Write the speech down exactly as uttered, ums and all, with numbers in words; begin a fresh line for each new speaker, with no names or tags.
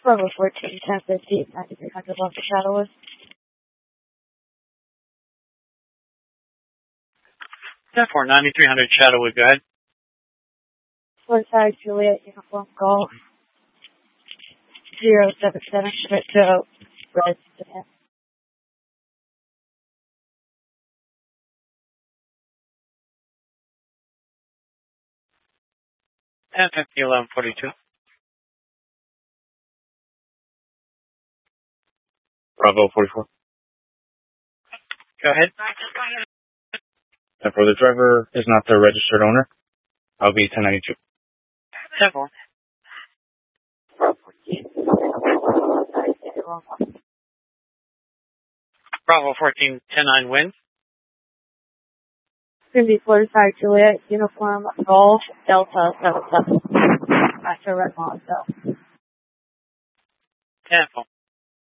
Bravo fourteen, ten fifty, ninety-three hundred left the Shadowwood.
ten four, ninety-three hundred Shadowwood, go ahead.
forty-five, Juliet, Uniform Golf. zero seven seven, Schmidt Joe, Red, Japan.
ten fifty, eleven forty-two.
Bravo forty-four.
Go ahead.
ten four, the driver is not the registered owner. I'll be ten ninety-two.
ten four. Bravo fourteen, ten nine wind.
Going to be forty-five, Juliet, Uniform Golf, Delta seven seven. After Red Monzo.
ten four.